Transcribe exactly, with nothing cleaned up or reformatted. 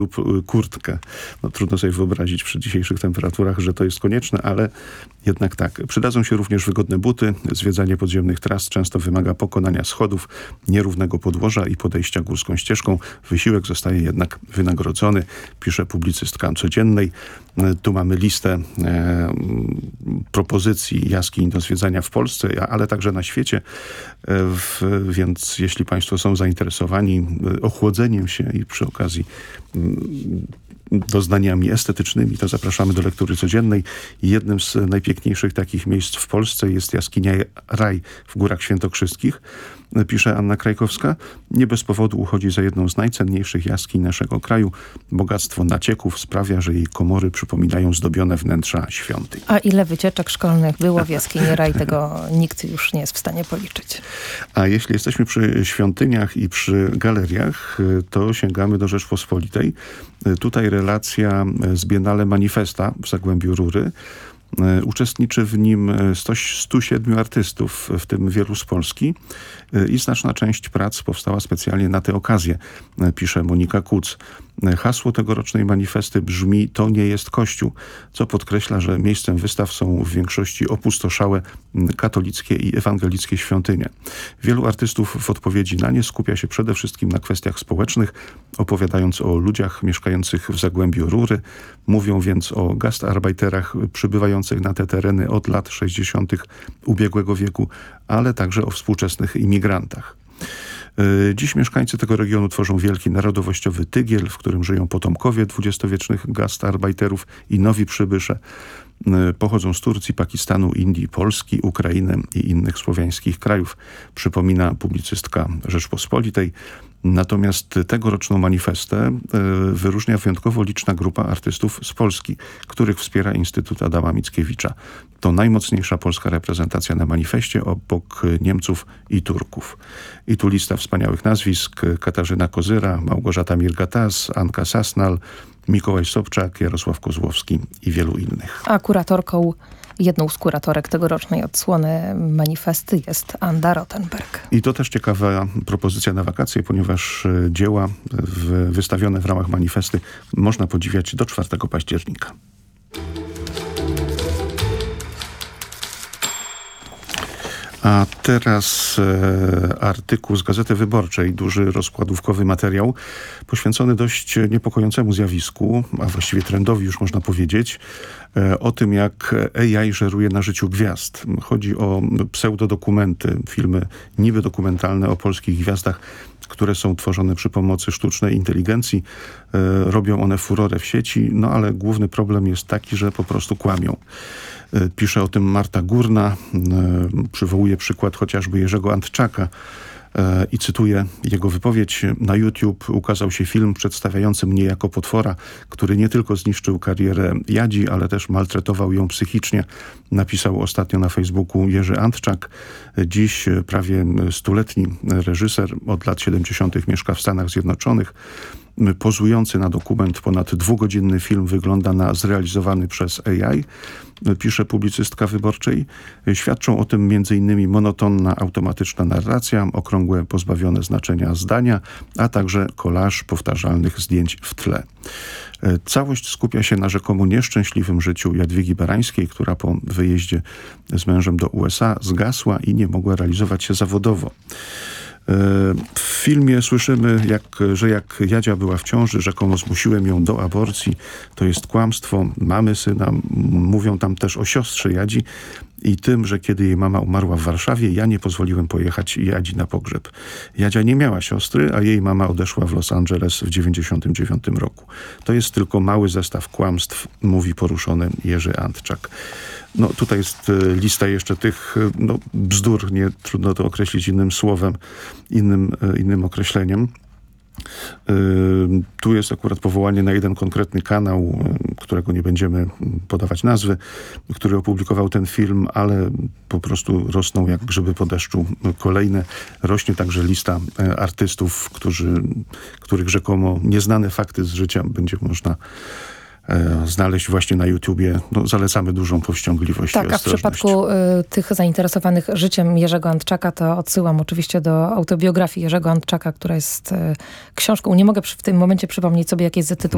lub kurtkę. No, trudno sobie wyobrazić przy dzisiejszych temperaturach, że to jest konieczne, ale jednak tak. Przydadzą się również wygodne buty. Zwiedzanie podziemnych tras często wymaga pokonania schodów, nierównego podłoża i podejścia górską ścieżką. Wysiłek zostaje jednak wynagrodzony, pisze publicystka Codziennej. Tu mamy listę e, propozycji jaskiń do zwiedzania w Polsce, ale także na świecie. E, w, więc jeśli Państwo są zainteresowani ochłodzeniem się i przy okazji doznaniami estetycznymi, to zapraszamy do lektury codziennej. Jednym z najpiękniejszych takich miejsc w Polsce jest jaskinia Raj w Górach Świętokrzyskich, pisze Anna Krajkowska. Nie bez powodu uchodzi za jedną z najcenniejszych jaskiń naszego kraju. Bogactwo nacieków sprawia, że jej komory przypominają zdobione wnętrza świątyń. A ile wycieczek szkolnych było w jaskini Raj, tego nikt już nie jest w stanie policzyć. A jeśli jesteśmy przy świątyniach i przy galeriach, to sięgamy do Rzeczpospolitej. Tutaj relacja z Biennale Manifesta w Zagłębiu Rury. Uczestniczy w nim stu siedmiu artystów, w tym wielu z Polski, i znaczna część prac powstała specjalnie na tę okazję, pisze Monika Kuc. Hasło tegorocznej manifesty brzmi: to nie jest Kościół, co podkreśla, że miejscem wystaw są w większości opustoszałe katolickie i ewangelickie świątynie. Wielu artystów w odpowiedzi na nie skupia się przede wszystkim na kwestiach społecznych, opowiadając o ludziach mieszkających w Zagłębiu Rury. Mówią więc o gastarbeiterach przybywających na te tereny od lat sześćdziesiątych ubiegłego wieku, ale także o współczesnych imigrantach. Dziś mieszkańcy tego regionu tworzą wielki narodowościowy tygiel, w którym żyją potomkowie dwudziestowiecznych gastarbeiterów i nowi przybysze. Pochodzą z Turcji, Pakistanu, Indii, Polski, Ukrainy i innych słowiańskich krajów, przypomina publicystka Rzeczpospolitej. Natomiast tegoroczną manifestę wyróżnia wyjątkowo liczna grupa artystów z Polski, których wspiera Instytut Adama Mickiewicza. To najmocniejsza polska reprezentacja na manifestie obok Niemców i Turków. I tu lista wspaniałych nazwisk: Katarzyna Kozyra, Małgorzata Mirgatas, Anka Sasnal, Mikołaj Sobczak, Jarosław Kozłowski i wielu innych. A kuratorką, jedną z kuratorek tegorocznej odsłony manifesty jest Anda Rottenberg. I to też ciekawa propozycja na wakacje, ponieważ dzieła w, wystawione w ramach manifesty można podziwiać do czwartego października. A teraz e, artykuł z Gazety Wyborczej, duży rozkładówkowy materiał poświęcony dość niepokojącemu zjawisku, a właściwie trendowi już można powiedzieć, e, o tym, jak A I żeruje na życiu gwiazd. Chodzi o pseudodokumenty, filmy niby dokumentalne o polskich gwiazdach, które są tworzone przy pomocy sztucznej inteligencji. E, robią one furorę w sieci, no ale główny problem jest taki, że po prostu kłamią. Pisze o tym Marta Górna, przywołuje przykład chociażby Jerzego Antczaka i cytuję jego wypowiedź. Na YouTube ukazał się film przedstawiający mnie jako potwora, który nie tylko zniszczył karierę Jadzi, ale też maltretował ją psychicznie. Napisał ostatnio na Facebooku Jerzy Antczak. Dziś prawie stuletni reżyser, od lat siedemdziesiątych mieszka w Stanach Zjednoczonych. Pozujący na dokument ponad dwugodzinny film wygląda na zrealizowany przez A I, pisze publicystka Wyborczej. Świadczą o tym między innymi monotonna, automatyczna narracja, okrągłe, pozbawione znaczenia zdania, a także kolaż powtarzalnych zdjęć w tle. Całość skupia się na rzekomo nieszczęśliwym życiu Jadwigi Barańskiej, która po wyjeździe z mężem do U S A zgasła i nie mogła realizować się zawodowo. W filmie słyszymy, jak, że jak Jadzia była w ciąży, rzekomo zmusiłem ją do aborcji. To jest kłamstwo. Mamy syna. Mówią tam też o siostrze Jadzi i tym, że kiedy jej mama umarła w Warszawie, ja nie pozwoliłem pojechać Jadzi na pogrzeb. Jadzia nie miała siostry, a jej mama odeszła w Los Angeles w dziewięćdziesiątym dziewiątym roku. To jest tylko mały zestaw kłamstw, mówi poruszony Jerzy Antczak. No tutaj jest lista jeszcze tych no, bzdur, nie trudno to określić innym słowem, innym, innym określeniem. Tu jest akurat powołanie na jeden konkretny kanał, którego nie będziemy podawać nazwy, który opublikował ten film, ale po prostu rosną jak grzyby po deszczu kolejne. Rośnie także lista artystów, którzy, których rzekomo nieznane fakty z życia będzie można znaleźć właśnie na YouTubie. No, zalecamy dużą powściągliwość tak, i ostrożność. A w przypadku y, tych zainteresowanych życiem Jerzego Antczaka, to odsyłam oczywiście do autobiografii Jerzego Antczaka, która jest y, książką. Nie mogę przy, w tym momencie przypomnieć sobie, jaki jest tytuł